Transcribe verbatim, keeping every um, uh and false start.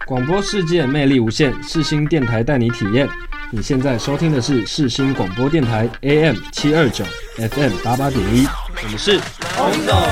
广播世界魅力无限，世新电台带你体验。你现在收听的是世新广播电台 A M 七二九 F M 八八点一，我们是轰动